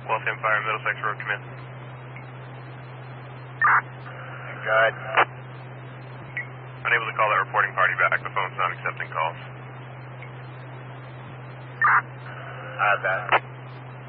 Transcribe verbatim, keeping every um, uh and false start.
Waltham Fire, Middlesex Road, come in. Good. Unable to call that reporting party back. The phone's not accepting calls. I have that.